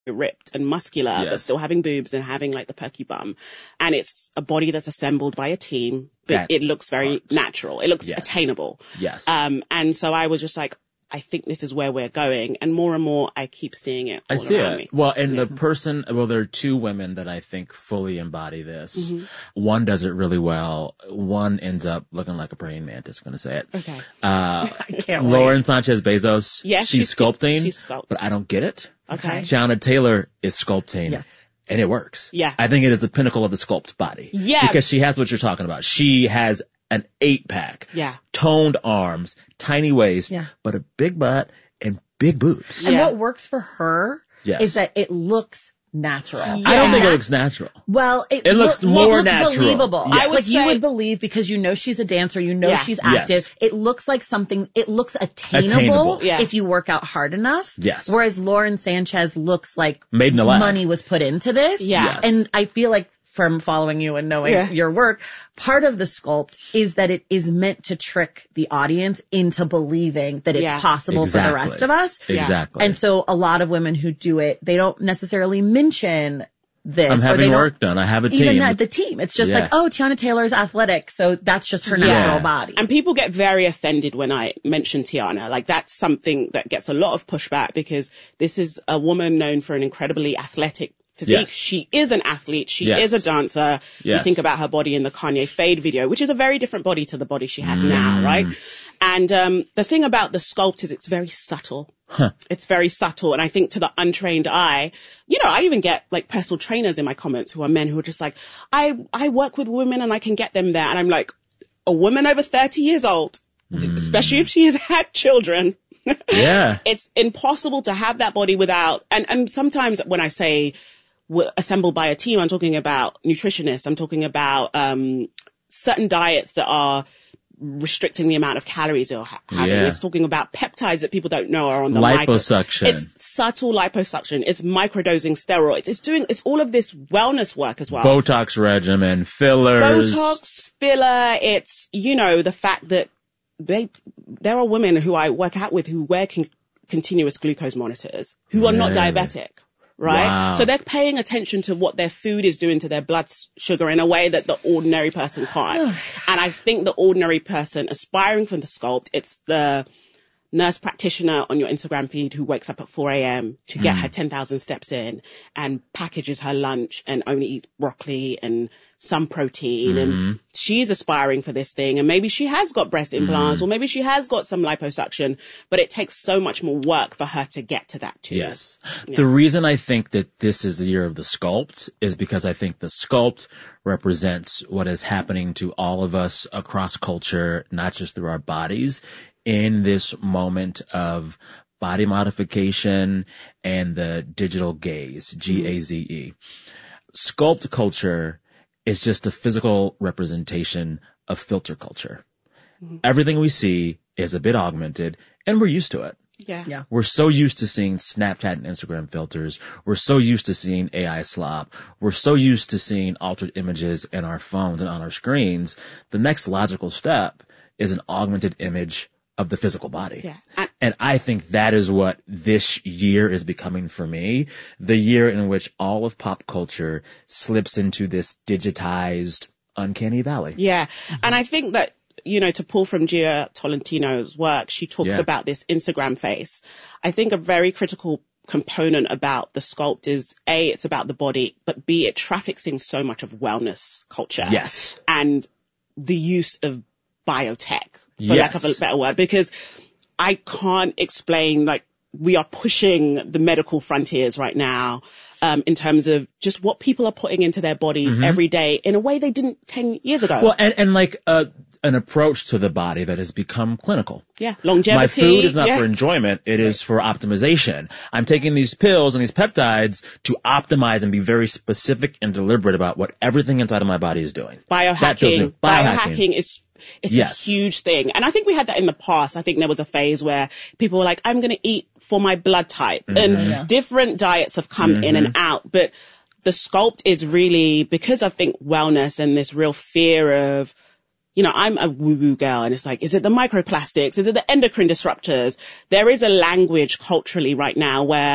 ripped and muscular, but still having boobs and having like the perky bum. And it's a body that's assembled by a team, but it looks very natural. It looks attainable. Yes. And so I was just like, I think this is where we're going. And more I keep seeing it all around me. Well, and there are two women that I think fully embody this. Mm-hmm. One does it really well. One ends up looking like a praying mantis, going to say it. Okay. I can't wait. Lauren Sanchez Bezos. Yes. She's sculpting. She's sculpting. But I don't get it. Okay. Tiana Taylor is sculpting. Yes. And it works. Yeah. I think it is the pinnacle of the sculpt body. Yeah. Because she has what you're talking about. She has an 8-pack. Yeah. Toned arms, tiny waist, but a big butt and big boobs. And what works for her is that it looks natural. Yeah. I don't think it looks natural. Well, it looks more looks natural. believable. Yes. I would you would believe because you know she's a dancer, you know she's active. Yes. It looks like something, it looks attainable. If you work out hard enough. Yes. Whereas Lauren Sanchez looks like made in a lab. Money was put into this. Yeah. Yes. And I feel like from following you and knowing your work, part of the sculpt is that it is meant to trick the audience into believing that it's possible for the rest of us. Exactly. And so a lot of women who do it, they don't necessarily mention this. I'm having work done. I have a team. Even the team. It's just like, oh, Tiana Taylor's athletic, so that's just her natural body. And people get very offended when I mention Tiana. Like, that's something that gets a lot of pushback because this is a woman known for an incredibly athletic physique. Yes. She is an athlete. She is a dancer. You think about her body in the Kanye Fade video, which is a very different body to the body she has now, right? And the thing about the sculpt is it's very subtle. It's very subtle. And I think to the untrained eye, I even get like personal trainers in my comments who are men who are just like, I work with women and I can get them there. And I'm like, a woman over 30 years old, especially if she has had children. It's impossible to have that body without, and sometimes when I say assembled by a team, I'm talking about nutritionists. I'm talking about, certain diets that are restricting the amount of calories you're having. It's talking about peptides that people don't know are on the liposuction. It's subtle liposuction. It's microdosing steroids. It's all of this wellness work as well. Botox regimen, fillers. Botox, filler. It's, the fact that there are women who I work out with who wear continuous glucose monitors who are not diabetic. Right? Wow. So they're paying attention to what their food is doing to their blood sugar in a way that the ordinary person can't. And I think the ordinary person aspiring for the sculpt, it's the nurse practitioner on your Instagram feed who wakes up at 4 a.m. to get her 10,000 steps in and packages her lunch and only eats broccoli and some protein. And she's aspiring for this thing. And maybe she has got breast implants or maybe she has got some liposuction, but it takes so much more work for her to get to that too. Yes. Yeah. The reason I think that this is the year of the sculpt is because I think the sculpt represents what is happening to all of us across culture, not just through our bodies, in this moment of body modification and the digital gaze, G-A-Z-E. Sculpt culture is just a physical representation of filter culture. Everything we see is a bit augmented, and we're used to it. Yeah. We're so used to seeing Snapchat and Instagram filters. We're so used to seeing AI slop. We're so used to seeing altered images in our phones and on our screens. The next logical step is an augmented image of the physical body. Yeah. And I think that is what this year is becoming for me. The year in which all of pop culture slips into this digitized uncanny valley. Yeah. And I think that, to pull from Gia Tolentino's work, she talks about this Instagram face. I think a very critical component about the sculpt is A, it's about the body, but B, it traffics in so much of wellness culture. Yes. And the use of biotech, for lack of a better word, because I can't explain, we are pushing the medical frontiers right now, in terms of just what people are putting into their bodies every day in a way they didn't 10 years ago. Well, and an approach to the body that has become clinical. Yeah. Longevity. My food is not for enjoyment. It is for optimization. I'm taking these pills and these peptides to optimize and be very specific and deliberate about what everything inside of my body is doing. Biohacking. Biohacking is a huge thing. And I think we had that in the past. I think there was a phase where people were like, I'm going to eat for my blood type. And different diets have come in and out. But the sculpt is really, because I think wellness and this real fear of, I'm a woo-woo girl, and it's like, is it the microplastics? Is it the endocrine disruptors? There is a language culturally right now where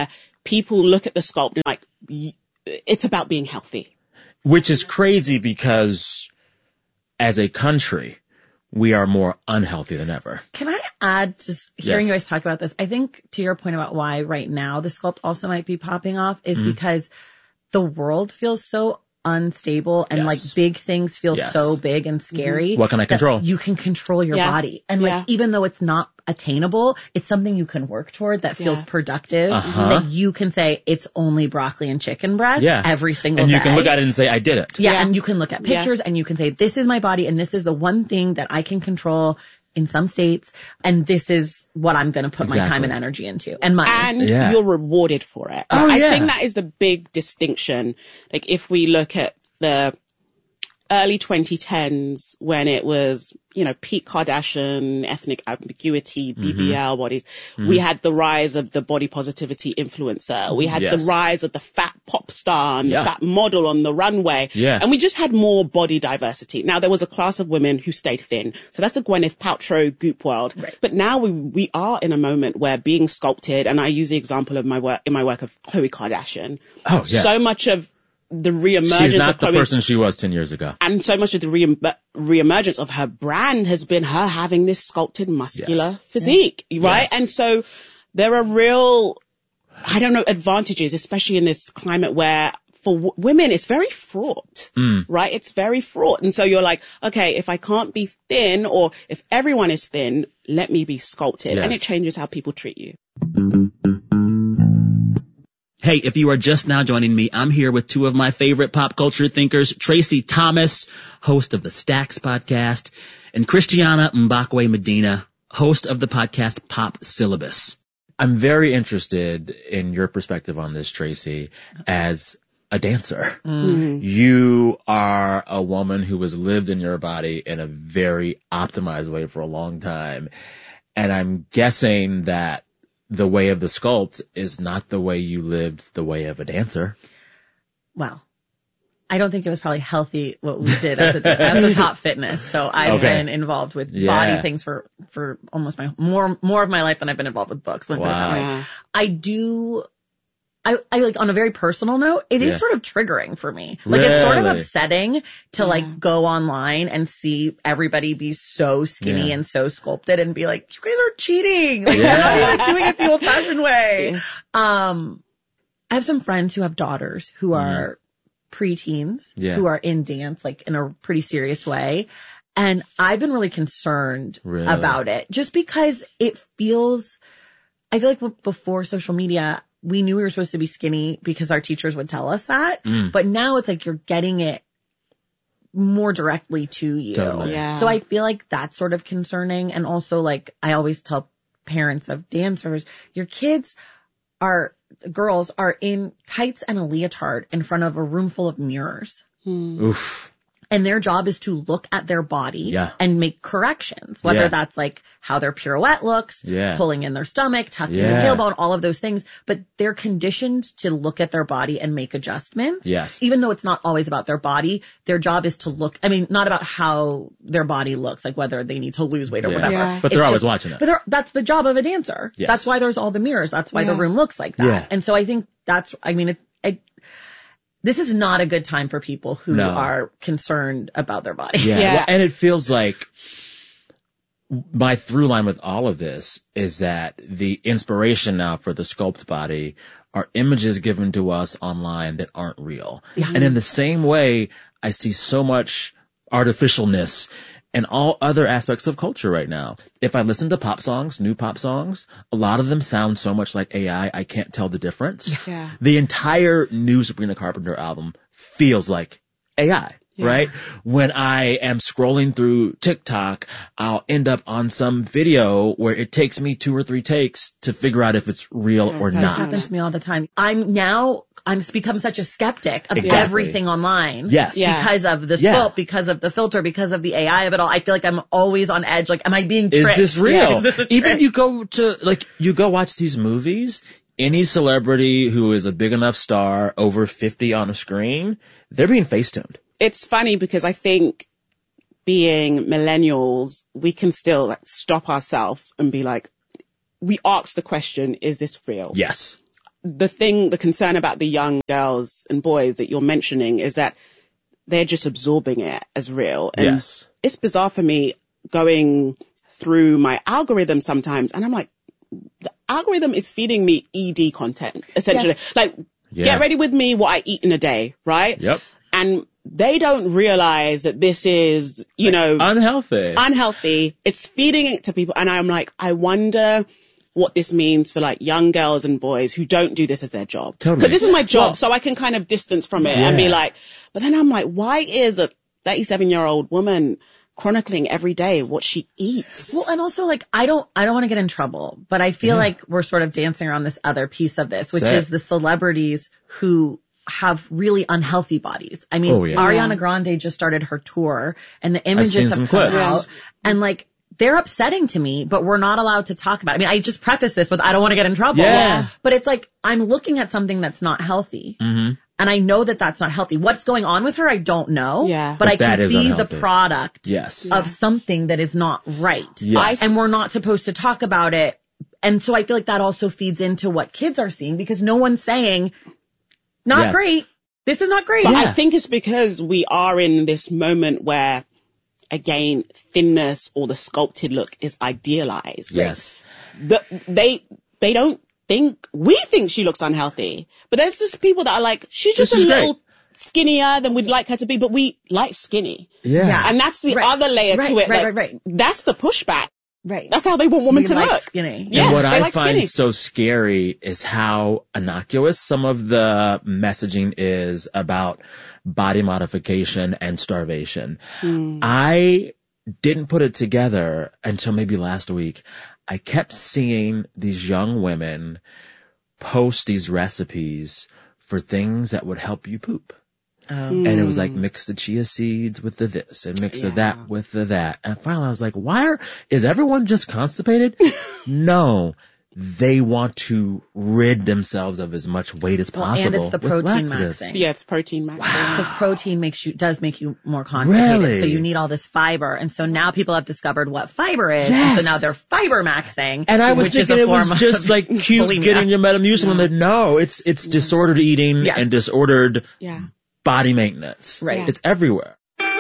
people look at the sculpt and like, it's about being healthy. Which is crazy because as a country, we are more unhealthy than ever. Can I add, just hearing you guys talk about this, I think to your point about why right now the sculpt also might be popping off is because the world feels so unstable and like big things feel so big and scary. What can I control? You can control your body. And like, even though it's not attainable, it's something you can work toward that feels productive, that you can say it's only broccoli and chicken breast every single day. And you can look at it and say, I did it. Yeah. And you can look at pictures and you can say, this is my body and this is the one thing that I can control in some states, and this is what I'm going to put my time and energy into, and money. And you're rewarded for it. I think that is the big distinction. Like, if we look at the early 2010s, when it was, you know, peak Kardashian, ethnic ambiguity, BBL bodies, we had the rise of the body positivity influencer. We had the rise of the fat pop star and the fat model on the runway. And we just had more body diversity. Now, there was a class of women who stayed thin. So that's the Gwyneth Paltrow goop world. Right. But now we are in a moment where being sculpted, and I use the example of my work of Khloe Kardashian. So much of the reemergence. She's not the person she was 10 years ago. And so much of the reemergence of her brand has been her having this sculpted muscular physique, right? And so there are real, advantages, especially in this climate where for women it's very fraught, right? It's very fraught. And so you're like, okay, if I can't be thin, or if everyone is thin, let me be sculpted. And it changes how people treat you. Hey, if you are just now joining me, I'm here with two of my favorite pop culture thinkers, Tracy Thomas, host of the Stacks podcast, and Christiana Mbakwe Medina, host of the podcast Pop Syllabus. I'm very interested in your perspective on this, Tracy, as a dancer. You are a woman who has lived in your body in a very optimized way for a long time. And I'm guessing that the way of the sculpt is not the way you lived the way of a dancer. Well, I don't think it was probably healthy what we did as a top fitness. So I've been involved with body things for almost more of my life than I've been involved with books. I like, on a very personal note, it is sort of triggering for me. Like, it's sort of upsetting to like go online and see everybody be so skinny and so sculpted and be like, you guys are cheating. Like, you're not even doing it the old fashioned way. I have some friends who have daughters who are preteens, who are in dance, like in a pretty serious way. And I've been really concerned about it, just because I feel like before social media, we knew we were supposed to be skinny because our teachers would tell us that. But now it's like you're getting it more directly to you. Totally. So I feel like that's sort of concerning. And also, like, I always tell parents of dancers, your girls are in tights and a leotard in front of a room full of mirrors. Oof. And their job is to look at their body and make corrections, whether that's like how their pirouette looks, pulling in their stomach, tucking the tailbone, all of those things. But they're conditioned to look at their body and make adjustments. Yes. Even though it's not always about their body, their job is to look, not about how their body looks, like whether they need to lose weight or whatever. Yeah. But they're always watching it. But that's the job of a dancer. Yes. That's why there's all the mirrors. That's why the room looks like that. Yeah. And so I think this is not a good time for people who are concerned about their body. Well, and it feels like my through line with all of this is that the inspiration now for the sculpt body are images given to us online that aren't real. And in the same way, I see so much artificialness and all other aspects of culture right now. If I listen to pop songs, new pop songs, a lot of them sound so much like AI, I can't tell the difference. The entire new Sabrina Carpenter album feels like AI, right? When I am scrolling through TikTok, I'll end up on some video where it takes me 2 or 3 takes to figure out if it's real or not. This happens to me all the time. I'm become such a skeptic of everything online. Because of the sculpt, because of the filter, because of the AI of it all. I feel like I'm always on edge. Like, am I being tricked? Is this real? Is this a trick? Even you go watch these movies, any celebrity who is a big enough star over 50 on a screen, they're being face-tuned. It's funny because I think being millennials, we can still stop ourselves and be like, we ask the question, is this real? Yes. the concern about the young girls and boys that you're mentioning is that they're just absorbing it as real. And yes. It's bizarre for me going through my algorithm sometimes, and I'm like, the algorithm is feeding me ED content, essentially. Yes. Like, get ready with me what I eat in a day, right? Yep. And they don't realize that this is, you know, unhealthy. It's feeding it to people. And I'm like, I wonder what this means for like young girls and boys who don't do this as their job. Because this is my job, so I can kind of distance from it and be like, but then I'm like, why is a 37-year-old woman chronicling every day what she eats? Well, and also like, I don't want to get in trouble, but I feel like we're sort of dancing around this other piece of this, which is the celebrities who have really unhealthy bodies. I mean, Ariana Grande just started her tour and the images have come out and like, they're upsetting to me, but we're not allowed to talk about it. I mean, I just preface this with, I don't want to get in trouble. Yeah. But it's like, I'm looking at something that's not healthy. Mm-hmm. And I know that that's not healthy. What's going on with her, I don't know. Yeah. But I can see the product yes. of something that is not right. Yes. And we're not supposed to talk about it. And so I feel like that also feeds into what kids are seeing because no one's saying, not great. This is not great. But I think it's because we are in this moment where, again, thinness or the sculpted look is idealized. Yes. They don't think, we think she looks unhealthy, but there's just people that are like, she's just a little skinnier than we'd like her to be, but we like skinny. Yeah. And that's the other layer to it. Like, that's the pushback. Right. That's how they want women to look. Skinny. Yeah, and what I like find skinny. so scary is how innocuous some of the messaging is about body modification and starvation. I didn't put it together until maybe last week. I kept seeing these young women post these recipes for things that would help you poop. And it was like, mix the chia seeds with the this and mix the that with the that. And finally I was like, is everyone just constipated? No. They want to rid themselves of as much weight as possible. And it's the protein maxing. Yeah, it's protein maxing. Because protein does make you more constipated. Really? So you need all this fiber. And so now people have discovered what fiber is. Yes. And so now they're fiber maxing. And I was thinking it was just like cute bulimia. Getting your Metamucil and no, it's disordered eating and disordered body maintenance. Right. It's everywhere.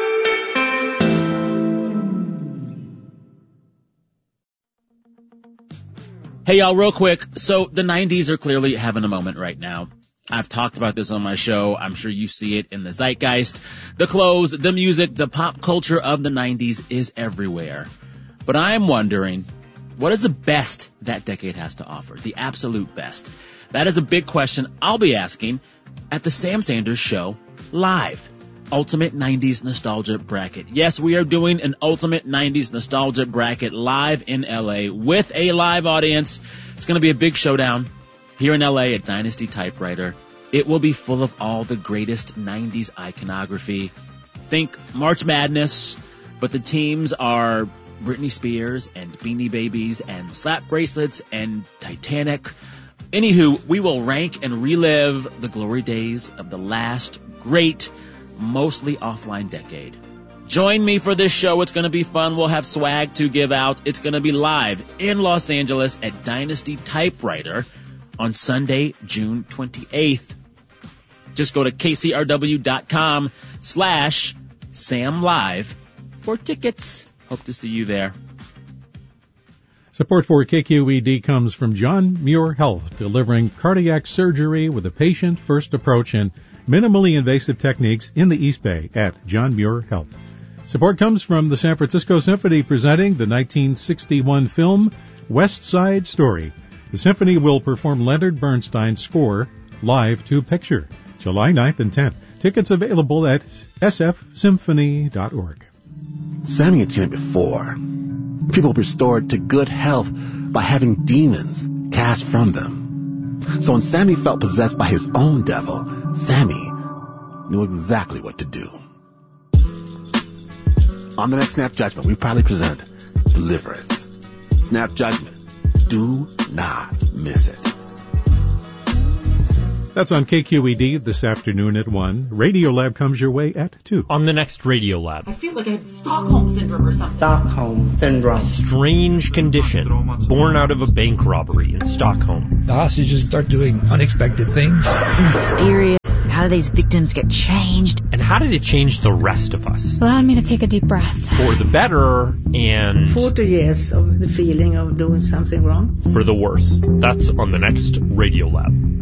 Hey y'all, real quick. So the 90s are clearly having a moment right now. I've talked about this on my show. I'm sure you see it in the zeitgeist. The clothes, the music, the pop culture of the 90s is everywhere. But I'm wondering, what is the best that decade has to offer? The absolute best. That is a big question I'll be asking at the Sam Sanders Show live. Ultimate 90s Nostalgia Bracket. Yes, we are doing an Ultimate 90s Nostalgia Bracket live in LA with a live audience. It's going to be a big showdown here in LA at Dynasty Typewriter. It will be full of all the greatest 90s iconography. Think March Madness, but the teams are Britney Spears and Beanie Babies and Slap Bracelets and Titanic. Anywho, we will rank and relive the glory days of the last great mostly offline decade. Join me for this show. It's going to be fun. We'll have swag to give out. It's going to be live in Los Angeles at Dynasty Typewriter on Sunday, June 28th. Just go to kcrw.com/Sam Live for tickets. Hope to see you there. Support for KQED comes from John Muir Health, delivering cardiac surgery with a patient-first approach and minimally invasive techniques in the East Bay at John Muir Health. Support comes from the San Francisco Symphony presenting the 1961 film West Side Story. The symphony will perform Leonard Bernstein's score live to picture, July 9th and 10th. Tickets available at sfsymphony.org. Sammy had seen it before. People restored to good health by having demons cast from them. So when Sammy felt possessed by his own devil, Sammy knew exactly what to do. On the next Snap Judgment, we proudly present Deliverance. Snap Judgment. Do not miss it. That's on KQED this afternoon at 1. Radiolab comes your way at 2. On the next Radiolab. I feel like I have Stockholm Syndrome or something. Stockholm Syndrome. A strange condition born out of a bank robbery in Stockholm. The hostages start doing unexpected things. Mysterious. How do these victims get changed? And how did it change the rest of us? Allowed me to take a deep breath. For the better and... 40 years of the feeling of doing something wrong. For the worse. That's on the next Radiolab.